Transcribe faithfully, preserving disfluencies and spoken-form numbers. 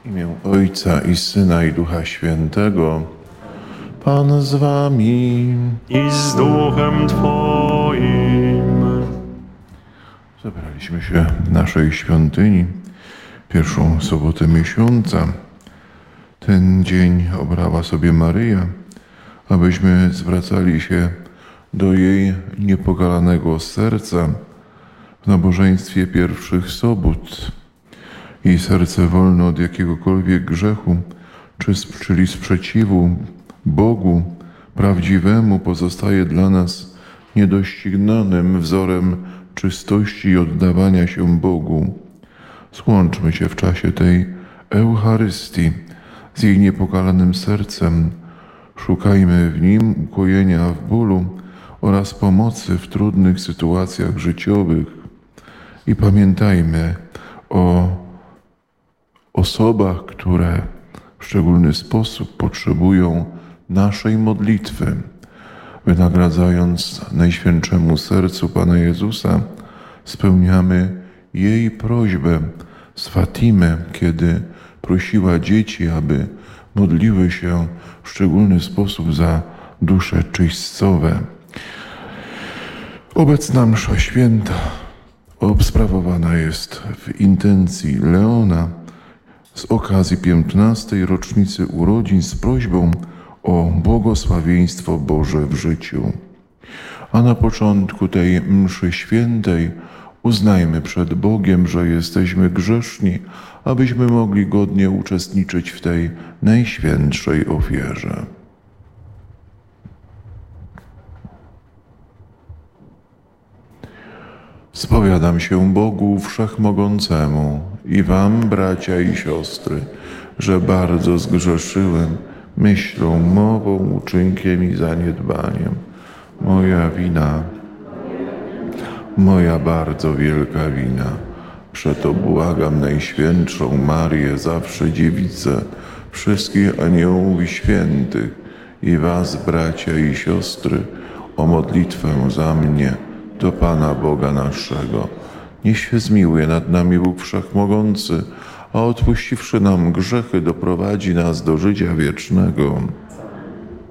W imię Ojca i Syna i Ducha Świętego. Pan z wami. I z duchem Twoim. Zebraliśmy się w naszej świątyni, pierwszą sobotę miesiąca. Ten dzień obrała sobie Maryja, abyśmy zwracali się do jej niepokalanego serca w nabożeństwie pierwszych sobót. Jej serce wolne od jakiegokolwiek grzechu, czy, czyli sprzeciwu Bogu prawdziwemu, pozostaje dla nas niedoścignanym wzorem czystości i oddawania się Bogu. Złączmy się w czasie tej Eucharystii z jej niepokalanym sercem. Szukajmy w nim ukojenia w bólu oraz pomocy w trudnych sytuacjach życiowych. I pamiętajmy o osobach, które w szczególny sposób potrzebują naszej modlitwy. Wynagradzając Najświętszemu Sercu Pana Jezusa, spełniamy jej prośbę z Fatimy, kiedy prosiła dzieci, aby modliły się w szczególny sposób za dusze czyśćcowe. Obecna msza święta sprawowana jest w intencji Leona z okazji piętnastej rocznicy urodzin z prośbą o błogosławieństwo Boże w życiu. A na początku tej mszy świętej uznajmy przed Bogiem, że jesteśmy grzeszni, abyśmy mogli godnie uczestniczyć w tej najświętszej ofierze. Spowiadam się Bogu Wszechmogącemu i wam, bracia i siostry, że bardzo zgrzeszyłem myślą, mową, uczynkiem i zaniedbaniem. Moja wina, moja bardzo wielka wina. Przeto błagam Najświętszą Marię, zawsze Dziewicę, wszystkich aniołów i świętych i was, bracia i siostry, o modlitwę za mnie do Pana Boga naszego. Niech się zmiłuje nad nami Bóg Wszechmogący, a odpuściwszy nam grzechy, doprowadzi nas do życia wiecznego.